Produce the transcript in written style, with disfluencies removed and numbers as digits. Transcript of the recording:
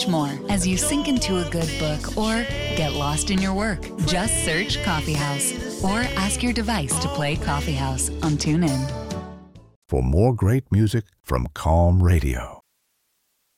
much more as you sink into a good book or get lost in your work. Just search Coffee House or ask your device to play Coffee House on TuneIn. For more great music from Calm Radio,